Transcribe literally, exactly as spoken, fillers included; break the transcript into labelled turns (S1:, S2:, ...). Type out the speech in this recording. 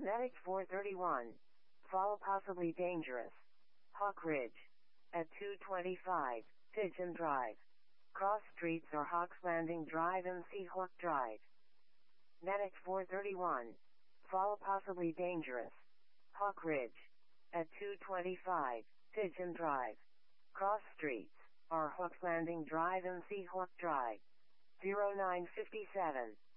S1: Medic four thirty-one. Fall possibly dangerous. Hawk Ridge. At two twenty-five, Pigeon Drive. Cross streets are Hawks Landing Drive and Seahawk Drive. Medic four thirty-one. Fall possibly dangerous. Hawk Ridge. At two twenty-five, Pigeon Drive. Cross streets are Hawks Landing Drive and Seahawk Drive. zero nine five seven.